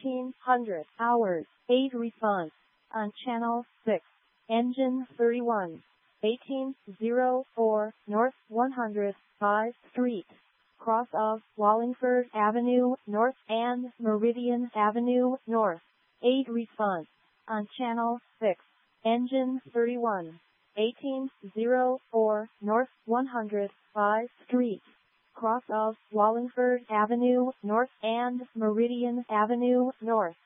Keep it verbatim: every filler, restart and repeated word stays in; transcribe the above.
eighteen hundred hours, eight response. On channel six, engine thirty-one, eighteen oh four North one hundred five Street, cross of Wallingford Avenue North and Meridian Avenue North, eight response. On channel six, engine thirty-one, eighteen oh four North one hundred five Street, cross of Wallingford Avenue North and Meridian Avenue North.